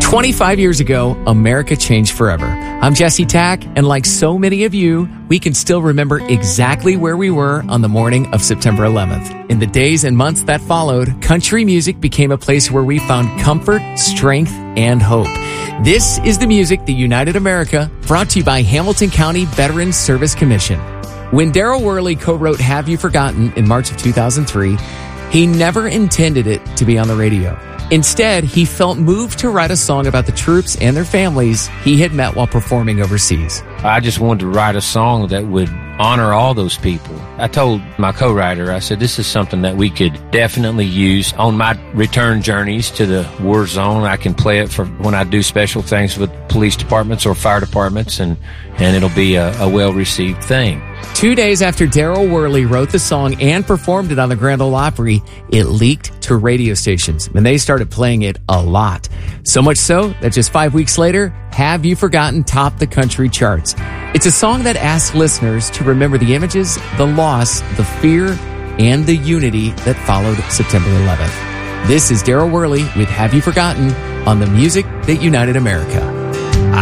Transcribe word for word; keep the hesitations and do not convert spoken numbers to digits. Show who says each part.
Speaker 1: twenty-five years ago, America changed forever. I'm Jesse Tack, and like so many of you, we can still remember exactly where we were on the morning of September eleventh. In the days and months that followed, country music became a place where we found comfort, strength, and hope. This is the music that united America, brought to you by Hamilton County Veterans Service Commission. When Darryl Worley co-wrote Have You Forgotten in March of two thousand three, he never intended it to be on the radio. Instead, he felt moved to write a song about the troops and their families he had met while performing overseas.
Speaker 2: I just wanted to write a song that would honor all those people. I told my co-writer, I said, this is something that we could definitely use on my return journeys to the war zone. I can play it for when I do special things with police departments or fire departments, and, and it'll be a, a well-received thing.
Speaker 1: Two days after Darryl Worley wrote the song and performed it on the Grand Ole Opry, it leaked to radio stations, and they started playing it a lot. So much so that just five weeks later, Have You Forgotten topped the country charts. It's a song that asks listeners to remember the images, the loss, the fear, and the unity that followed September eleventh. This is Darryl Worley with Have You Forgotten on the music that united America.